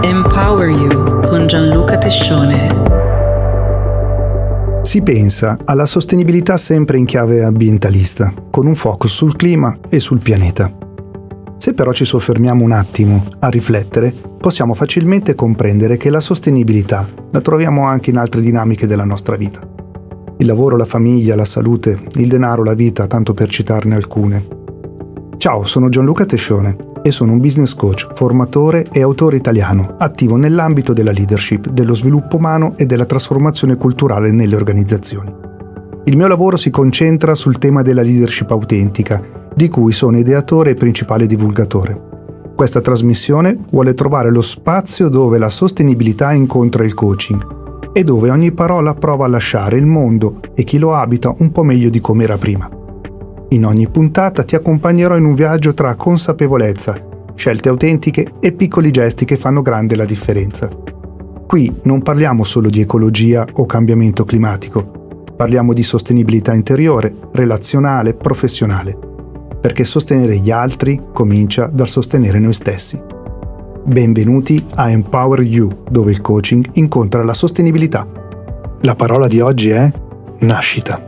Empower You con Gianluca Tescione. Si pensa alla sostenibilità sempre in chiave ambientalista, con un focus sul clima e sul pianeta. Se però ci soffermiamo un attimo a riflettere, possiamo facilmente comprendere che la sostenibilità la troviamo anche in altre dinamiche della nostra vita. Il lavoro, la famiglia, la salute, il denaro, la vita, tanto per citarne alcune. Ciao, sono Gianluca Tescione e sono un business coach, formatore e autore italiano, attivo nell'ambito della leadership, dello sviluppo umano e della trasformazione culturale nelle organizzazioni. Il mio lavoro si concentra sul tema della leadership autentica, di cui sono ideatore e principale divulgatore. Questa trasmissione vuole trovare lo spazio dove la sostenibilità incontra il coaching e dove ogni parola prova a lasciare il mondo e chi lo abita un po' meglio di come era prima. In ogni puntata ti accompagnerò in un viaggio tra consapevolezza, scelte autentiche e piccoli gesti che fanno grande la differenza. Qui non parliamo solo di ecologia o cambiamento climatico, parliamo di sostenibilità interiore, relazionale, professionale, perché sostenere gli altri comincia dal sostenere noi stessi. Benvenuti a Empower You, dove il coaching incontra la sostenibilità. La parola di oggi è nascita.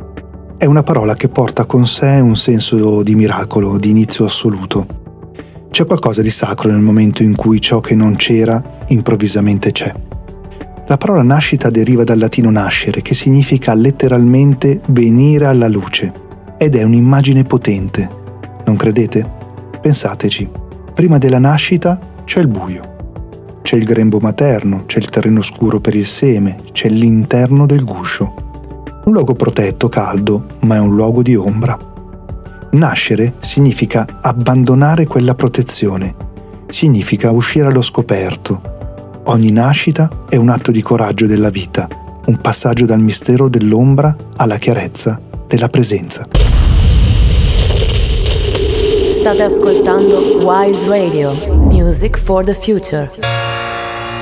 È una parola che porta con sé un senso di miracolo, di inizio assoluto. C'è qualcosa di sacro nel momento in cui ciò che non c'era improvvisamente c'è. La parola nascita deriva dal latino nascere, che significa letteralmente venire alla luce, ed è un'immagine potente. Non credete? Pensateci. Prima della nascita c'è il buio. C'è il grembo materno, c'è il terreno scuro per il seme, c'è l'interno del guscio. Un luogo protetto, caldo, ma è un luogo di ombra. Nascere significa abbandonare quella protezione, significa uscire allo scoperto. Ogni nascita è un atto di coraggio della vita, un passaggio dal mistero dell'ombra alla chiarezza della presenza. State ascoltando Wise Radio, Music for the Future.